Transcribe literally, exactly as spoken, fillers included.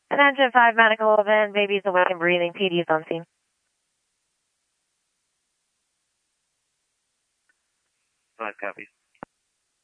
Attention five medical event, baby's awake and breathing, P D's on scene. Five copies.